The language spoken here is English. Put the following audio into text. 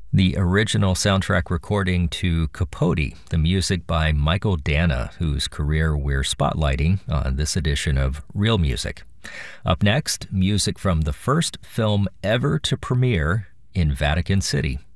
The original soundtrack recording to Capote, the music by Michael Danna, whose career we're spotlighting on this edition of Real Music. Up next, music from the first film ever to premiere in Vatican City.